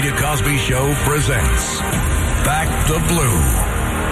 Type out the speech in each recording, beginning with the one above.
The Cosby Show presents Back to Blue.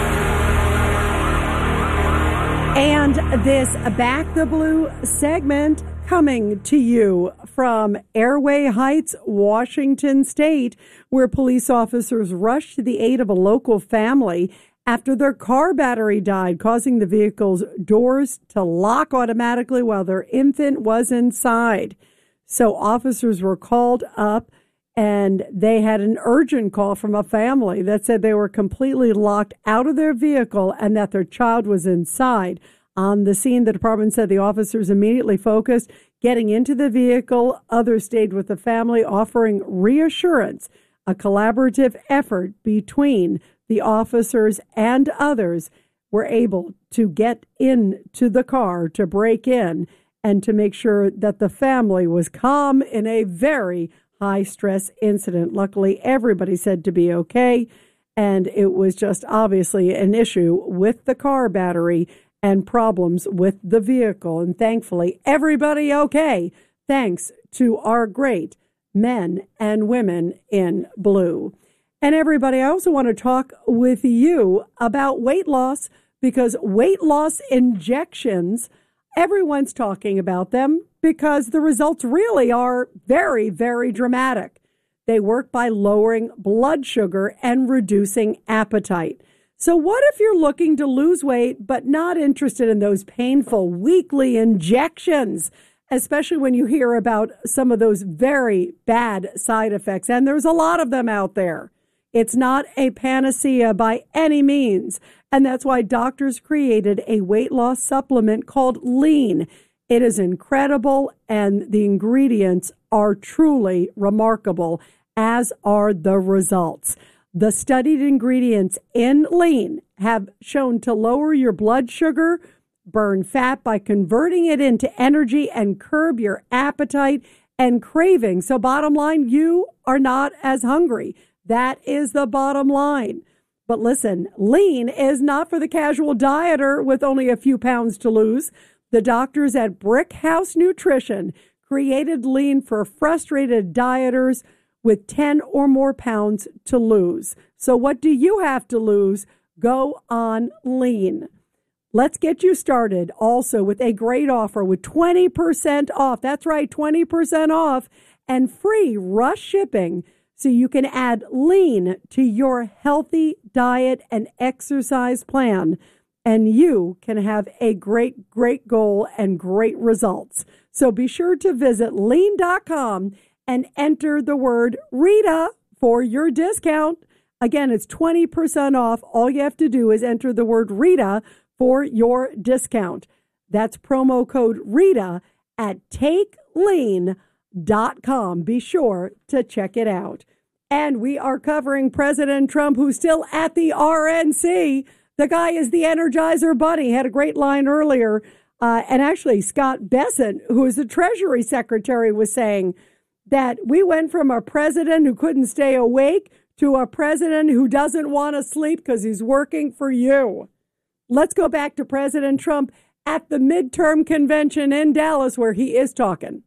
And this Back the Blue segment coming to you from Airway Heights, Washington State, where police officers rushed to the aid of a local family after their car battery died, causing the vehicle's doors to lock automatically while their infant was inside. So officers were called up, and they had an urgent call from a family that said they were completely locked out of their vehicle and that their child was inside. On the scene, the department said the officers immediately focused getting into the vehicle. Others stayed with the family, offering reassurance. A collaborative effort between the officers and others were able to get into the car, to break in, and to make sure that the family was calm in a very high-stress incident. Luckily, everybody said to be okay, and it was just obviously an issue with the car battery and problems with the vehicle. And thankfully, everybody okay, thanks to our great men and women in blue. And everybody, I also want to talk with you about weight loss, because weight loss injections, everyone's talking about them because the results really are very, very dramatic. They work by lowering blood sugar and reducing appetite. So what if you're looking to lose weight but not interested in those painful weekly injections, especially when you hear about some of those very bad side effects? And there's a lot of them out there. It's not a panacea by any means. And that's why doctors created a weight loss supplement called Lean. It is incredible, and the ingredients are truly remarkable, as are the results. The studied ingredients in Lean have shown to lower your blood sugar, burn fat by converting it into energy, and curb your appetite and craving. So bottom line, you are not as hungry. That is the bottom line. But listen, Lean is not for the casual dieter with only a few pounds to lose. The doctors at Brick House Nutrition created Lean for frustrated dieters with 10 or more pounds to lose. So what do you have to lose? Go on Lean. Let's get you started also with a great offer with 20% off. That's right, 20% off and free rush shipping. So you can add Lean to your healthy diet and exercise plan, and you can have a great, great goal and great results. So be sure to visit lean.com and enter the word Rita for your discount. Again, it's 20% off. All you have to do is enter the word Rita for your discount. That's promo code Rita at TakeLean.com. Be sure to check it out. And we are covering President Trump, who's still at the RNC. The guy is the Energizer Bunny. Had a great line earlier. And actually, Scott Bessent, who is the Treasury Secretary, was saying that we went from a president who couldn't stay awake to a president who doesn't want to sleep because he's working for you. Let's go back to President Trump at the midterm convention in Dallas, where he is talking.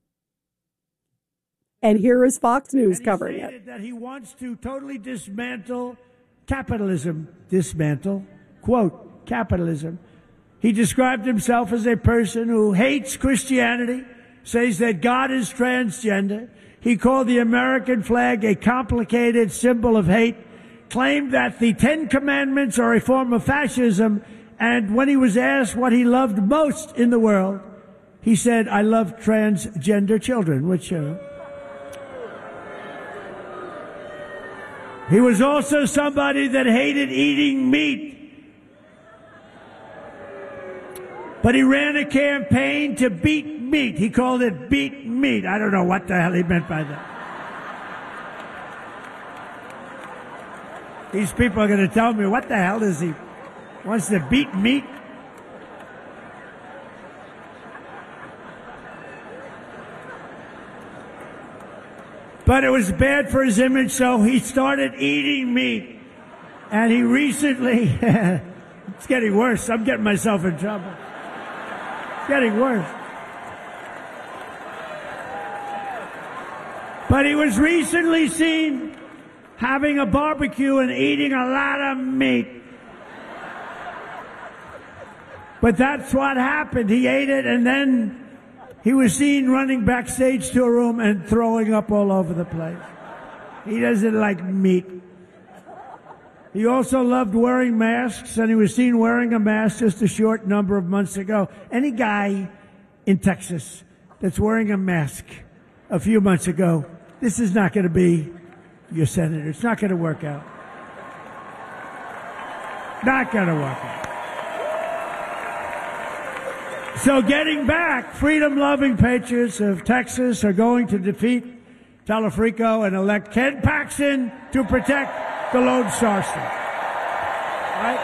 And here is Fox News covering it. That he wants to totally dismantle capitalism. Dismantle, quote, capitalism. He described himself as a person who hates Christianity, says that God is transgender. He called the American flag a complicated symbol of hate, claimed that the Ten Commandments are a form of fascism, and when he was asked what he loved most in the world, he said, I love transgender children, which... He was also somebody that hated eating meat. But he ran a campaign to beat meat. He called it beat meat. I don't know what the hell he meant by that. These people are going to tell me, what the hell is he? Wants to beat meat? But it was bad for his image, so he started eating meat. And he recently, it's getting worse. I'm getting myself in trouble. It's getting worse. But he was recently seen having a barbecue and eating a lot of meat. But that's what happened. He ate it, and then he was seen running backstage to a room and throwing up all over the place. He doesn't like meat. He also loved wearing masks, and he was seen wearing a mask just a short number of months ago. Any guy in Texas that's wearing a mask a few months ago, this is not going to be your senator. It's not going to work out. Not going to work out. So getting back, freedom-loving patriots of Texas are going to defeat Talafrico and elect Ken Paxton to protect the Lone Star State. Right?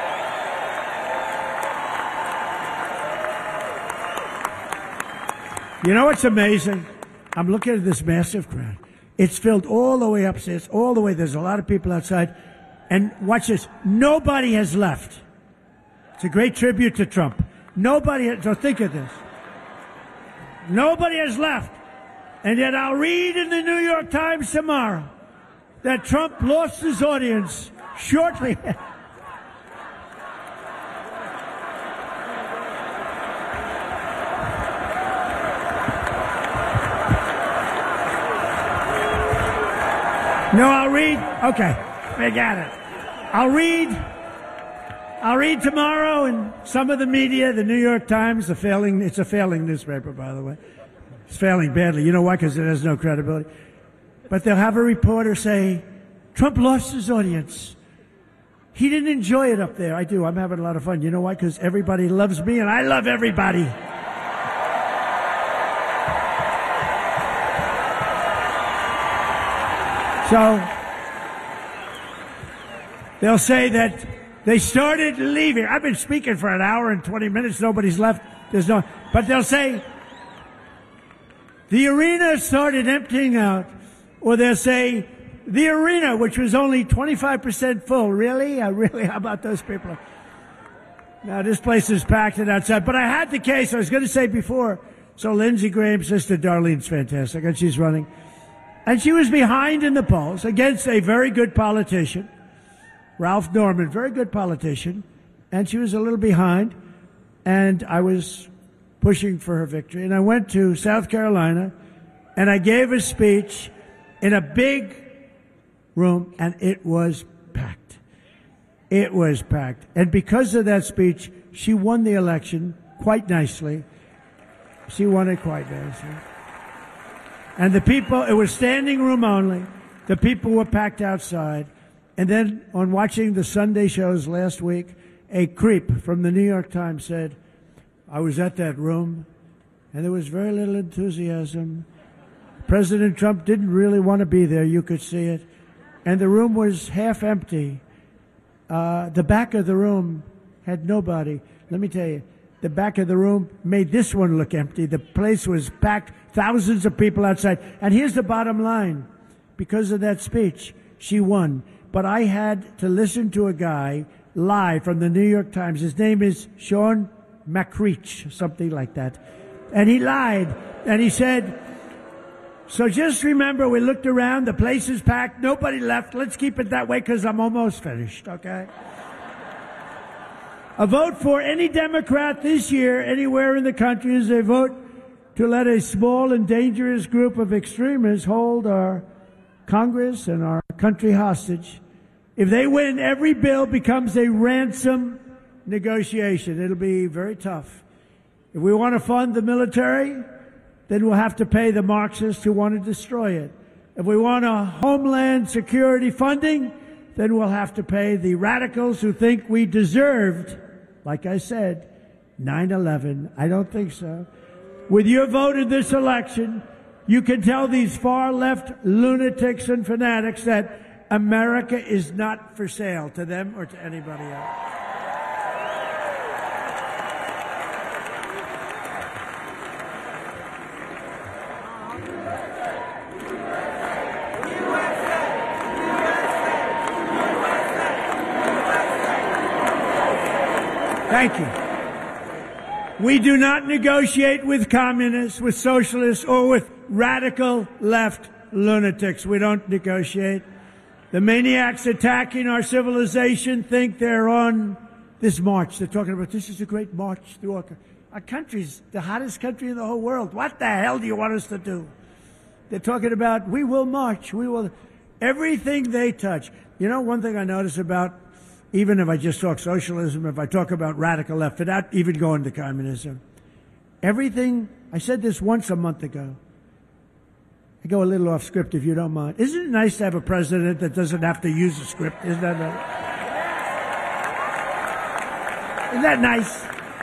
You know what's amazing? I'm looking at this massive crowd. It's filled all the way upstairs, all the way. There's a lot of people outside. And watch this. Nobody has left. It's a great tribute to Trump. Nobody has, so think of this. Nobody has left. And yet I'll read in the New York Times tomorrow that Trump lost his audience shortly. No, I'll read. Okay, I got it. I'll read tomorrow in some of the media, the New York Times, it's a failing newspaper, by the way. It's failing badly. You know why? Because it has no credibility. But they'll have a reporter say, Trump lost his audience. He didn't enjoy it up there. I do. I'm having a lot of fun. You know why? Because everybody loves me and I love everybody. So they'll say that they started leaving. I've been speaking for an hour and 20 minutes. Nobody's left. But they'll say the arena started emptying out. Or they'll say the arena, which was only 25% full. Really? Really? How about those people? Now, this place is packed and outside. But I had the case. I was going to say before. So Lindsey Graham's sister, Darlene's fantastic. And she's running. And she was behind in the polls against a very good politician. Ralph Norman, very good politician, and she was a little behind, and I was pushing for her victory. And I went to South Carolina, and I gave a speech in a big room, and it was packed. It was packed. And because of that speech, she won the election quite nicely. She won it quite nicely. And the people, it was standing room only. The people were packed outside. And then on watching the Sunday shows last week, a creep from the New York Times said, I was at that room, and there was very little enthusiasm. President Trump didn't really want to be there. You could see it. And the room was half empty. The back of the room had nobody. Let me tell you, the back of the room made this one look empty. The place was packed, thousands of people outside. And here's the bottom line. Because of that speech, she won. But I had to listen to a guy live from the New York Times. His name is Sean McCreech, something like that. And he lied. And he said, so just remember, we looked around. The place is packed. Nobody left. Let's keep it that way because I'm almost finished, okay? A vote for any Democrat this year anywhere in the country is a vote to let a small and dangerous group of extremists hold our Congress and our country hostage. If they win, every bill becomes a ransom negotiation. It'll be very tough. If we want to fund the military, then we'll have to pay the Marxists who want to destroy it. If we want a homeland security funding, then we'll have to pay the radicals who think we deserved, like I said, 9/11. I don't think so. With your vote in this election, you can tell these far-left lunatics and fanatics that America is not for sale to them or to anybody else. Thank you. We do not negotiate with communists, with socialists, or with radical left lunatics. We don't negotiate. The maniacs attacking our civilization think they're on this march. They're talking about this is a great march through our country's the hottest country in the whole world. What the hell do you want us to do? They're talking about we will march. We will. Everything they touch. You know, one thing I notice about, even if I just talk socialism, if I talk about radical left, without even going to communism, everything, I said this once a month ago. I go a little off script if you don't mind. Isn't it nice to have a president that doesn't have to use a script? Isn't that nice?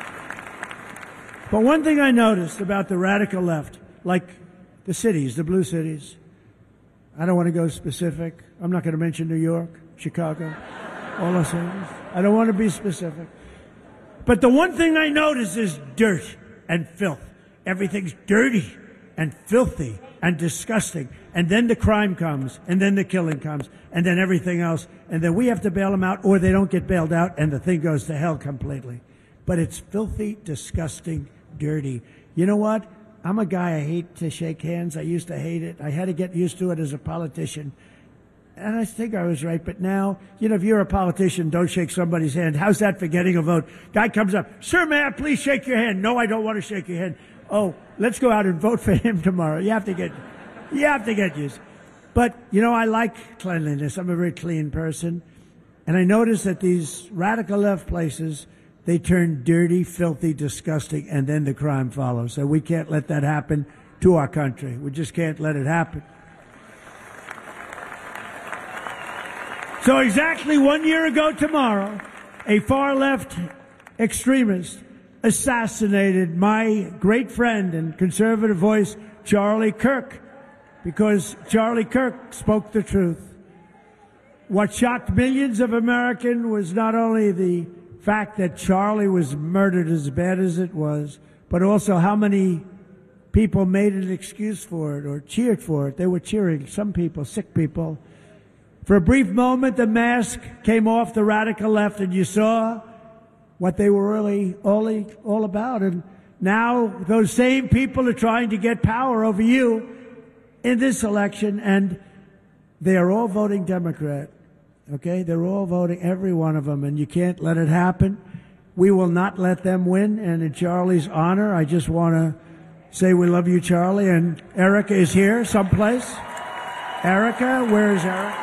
But one thing I noticed about the radical left, like the cities, the blue cities, I don't want to go specific. I'm not going to mention New York, Chicago, all Los Angeles. I don't want to be specific. But the one thing I notice is dirt and filth. Everything's dirty and filthy and disgusting. And then the crime comes, and then the killing comes, and then everything else. And then we have to bail them out, or they don't get bailed out, and the thing goes to hell completely. But it's filthy, disgusting, dirty. You know what? I'm a guy, I hate to shake hands. I used to hate it. I had to get used to it as a politician. And I think I was right. But now, you know, if you're a politician, don't shake somebody's hand. How's that for getting a vote? Guy comes up, sir, may I please shake your hand? No, I don't want to shake your hand. Oh, let's go out and vote for him tomorrow. You have to get used. But, you know, I like cleanliness. I'm a very clean person. And I notice that these radical left places, they turn dirty, filthy, disgusting, and then the crime follows. So we can't let that happen to our country. We just can't let it happen. So exactly 1 year ago tomorrow, a far-left extremist assassinated my great friend and conservative voice, Charlie Kirk, because Charlie Kirk spoke the truth. What shocked millions of Americans was not only the fact that Charlie was murdered as bad as it was, but also how many people made an excuse for it or cheered for it. They were cheering, some people, sick people. For a brief moment, the mask came off the radical left, and you saw what they were really all about. And now those same people are trying to get power over you in this election, and they are all voting Democrat. Okay? They're all voting, every one of them, and you can't let it happen. We will not let them win, and in Charlie's honor, I just want to say we love you, Charlie, and Erica is here someplace. Erica, where is Erica?